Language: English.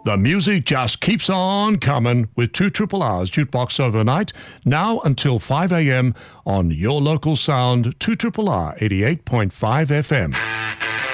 The music just keeps on coming with 2 R's Jukebox Overnight, now until 5 a.m. on your local sound, 2 R 88.5 FM.